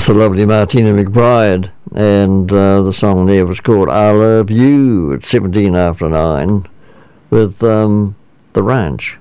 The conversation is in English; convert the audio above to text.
the lovely Martina McBride, and the song there was called I Love You at 9:17 with The Ranch.